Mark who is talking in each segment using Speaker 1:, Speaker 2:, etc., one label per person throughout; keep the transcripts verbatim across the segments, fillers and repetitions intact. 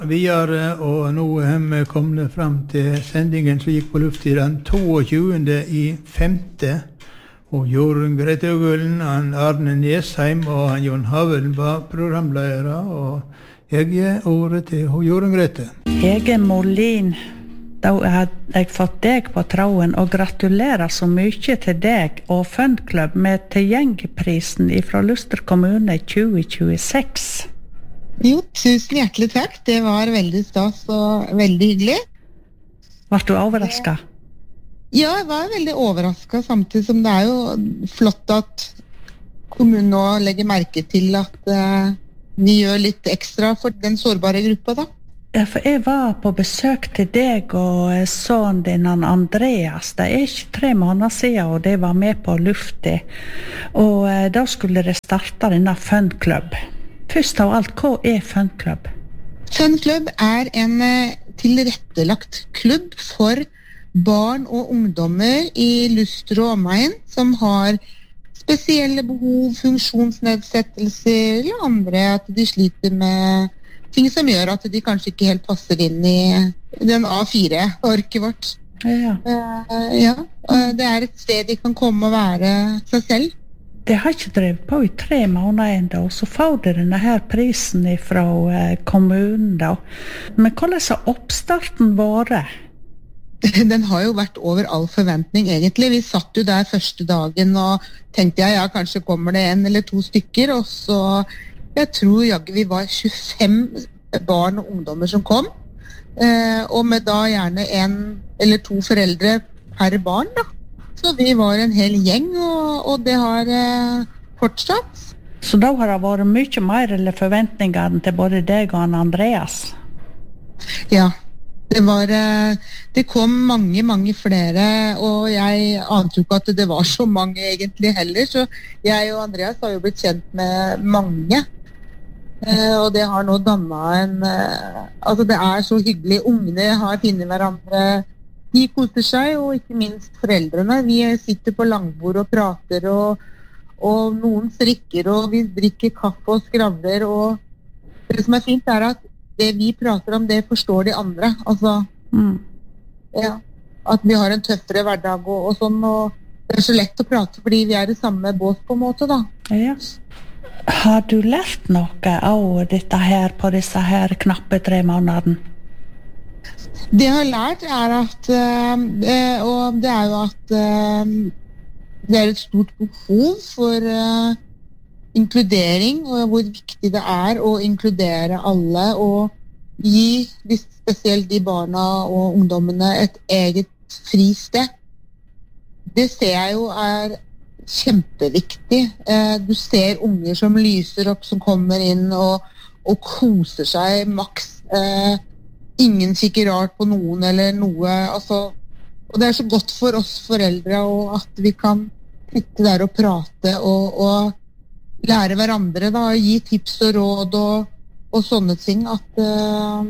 Speaker 1: videre, og nå er vi kommet frem til sendingen som gikk på luft i den tjuetoende i femte. Og Jorunn Grete Øgullen, han Arne Nesheim og han Jon Havelen var programledere, og jeg gir ordet til Jorunn Grete.
Speaker 2: Hege Molin, da har jeg fått deg på tråden, og gratulerer så mye til deg og Funklubb med tilgjengeprisen fra Luster kommune tjue tjueseks.
Speaker 3: Jo, tusen hjertelig takk. Det var veldig stas og veldig hyggelig.
Speaker 2: Var du overrasket?
Speaker 3: Ja, jeg var veldig overrasket, samtidig som det er jo flott at kommunen nå legger merke til at uh, vi gjør litt ekstra for den sårbare gruppa da.
Speaker 2: Ja, for jeg var på besøk til deg og sønnen din, Andreas. Det er ikke tre måneder siden, og de var med på lufta. Og uh, da skulle de starte denne Funklubb. Først av alt, hva er Funklubb?
Speaker 3: Funklubb er en uh, tilrettelagt klubb for barn og ungdommer i Luster og omegn som har spesielle behov, funksjonsnedsettelser eller andre, at de sliter med ting som gjør at de kanskje ikke helt passer inn i den A fire-orket vårt.
Speaker 2: Ja.
Speaker 3: Uh, ja, uh, det er et sted de kan komme og være seg selv.
Speaker 2: Det har ikke drevet på i tre måneder enda, og så får de denne her prisen fra uh, kommunen da. Men hvordan har oppstarten vært?
Speaker 3: Den har jo vært over all forventning egentlig. Vi satt jo der første dagen og tenkte jeg, ja, kanskje kommer det en eller to stykker, og så, jeg tror jaggu vi var tjuefem barn og ungdommer som kom, eh, og med da gjerne en eller to foreldre per barn da. Så vi var en hel gjeng, og, og det har eh, fortsatt.
Speaker 2: Så da har det vært mye mer eller forventninger til både deg og Andreas?
Speaker 3: Ja. Det, var, det kom mange, mange flere, og jeg ante jo ikke at det var så mange egentlig heller, så jeg og Andreas har jo blitt kjent med mange, og det har nå dannet en, altså det er så hyggelig, ungene har finnet hverandre, de koser seg, og ikke minst foreldrene, vi sitter på langbord og prater, og, og noen strikker, og vi drikker kaffe og skravler, og det som er fint er at det vi prater om, det forstår de andre. Altså, mm. ja, at vi har en tøffere hverdag og, og sånn, og det er så lett å prate fordi vi er i samme båt på en måte da.
Speaker 2: Ja. Har du lært noe av dette her på disse her knappe tre månedene?
Speaker 3: Det jeg har lært er at, uh, og det er jo at uh, det er et stort behov for uh, inkludering, og hvor viktig det er å inkludere alle og gi spesielt de barna og ungdommene et eget fristed. Det ser jeg jo er kjempeviktig. Du ser unger som lyser opp, som kommer inn og, og koser seg maks. Ingen kikker rart på noen eller noe. Altså, og det er så godt for oss foreldre og at vi kan sitte der og prate og, og lære hverandre da, gi tips og råd og, og sånne ting at uh...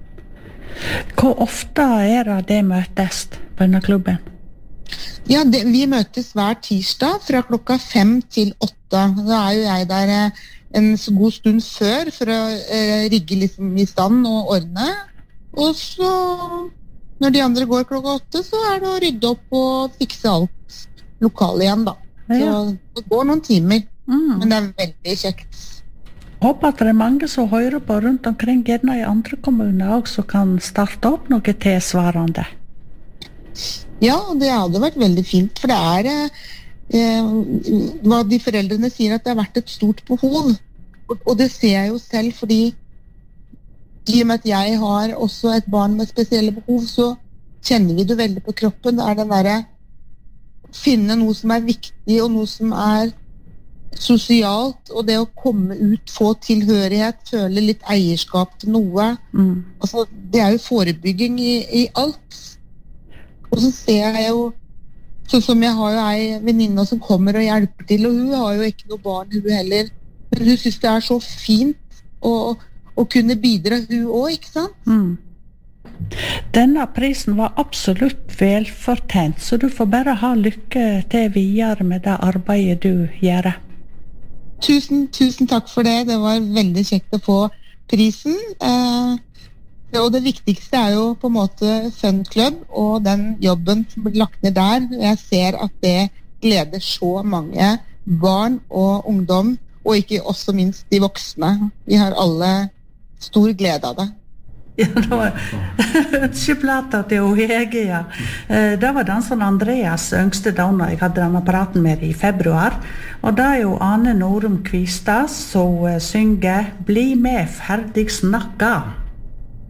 Speaker 2: Hvor ofte er det det møtes på denne klubben?
Speaker 3: Ja, det, vi møtes hver tirsdag fra klokka fem til åtte. Da er jo jeg der en god stund før for å uh, rigge liksom i stand og ordne, og så når de andre går klokka åtte så er det å rydde opp og fikse alt lokale igjen da. Så ja. Det går noen timer. Mm. Men det er veldig kjekt.
Speaker 2: Håper at det er mange som hører på rundt omkring gjerne i andre kommuner også, som kan starte opp noe tilsvarende.
Speaker 3: Ja, det hadde vært veldig fint, for det er eh, hva de foreldrene sier at det har vært et stort behov, og, og det ser jeg jo selv, fordi i og med at jeg har også et barn med spesielle behov, så kjenner vi det veldig på kroppen. Det er den der finne noe som er viktig, og noe som er sosialt, og det å komme ut, få tilhørighet, føle litt eierskap til noe. Mm. Altså, det er jo forebygging i, i alt. Og så ser jeg jo, sånn som jeg har jo ei venninne som kommer og hjelper til, og hun har jo ikke noe barn, hun heller. Men hun synes det er så fint å, å kunne bidra, hun også, ikke sant?
Speaker 2: Mm. Denne prisen var absolutt velfortjent, så du får bare ha lykke til videre med det arbeidet du gjør.
Speaker 3: Tusen, tusen takk for det. Det var veldig kjekt å få prisen. Eh, Og det viktigste er jo på en måte Fun Club og den jobben som blir lagt ned der. Jeg ser at det gleder så mange barn og ungdom, og ikke også minst de voksne. Vi har alle stor glede av det.
Speaker 2: Ja, det var ønskeplata til Hege, ja. Det var den som Andreas yngste donna jeg hadde denne apparaten med i februar. Og det er jo Ane Norum Kvistad som synger «Bli med, ferdig snakka».